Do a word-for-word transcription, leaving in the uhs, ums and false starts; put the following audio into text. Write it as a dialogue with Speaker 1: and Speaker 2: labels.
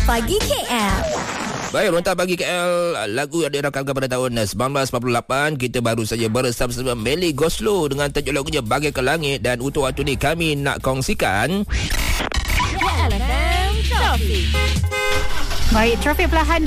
Speaker 1: Pagi K L.
Speaker 2: Baik, Rontang Pagi K L, lagu yang dirakamkan pada tahun sembilan belas lapan puluh lapan. Kita baru saja bersama-sama Melly Goslow dengan tajuk lagunya Bagai ke Langit. Dan untuk waktu ni kami nak kongsikan
Speaker 1: Baik, trofi pelahan